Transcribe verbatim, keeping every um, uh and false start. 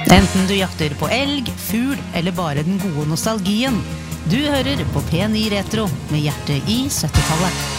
Enten du jakter på elg, fugl eller bare den gode nostalgien. Du hører på P ni Retro med hjertet i syttitallet.